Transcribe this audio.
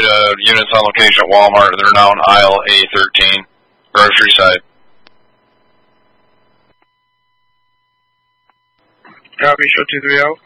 units on location at Walmart. They're now on aisle A13, grocery side. Copy, show 230.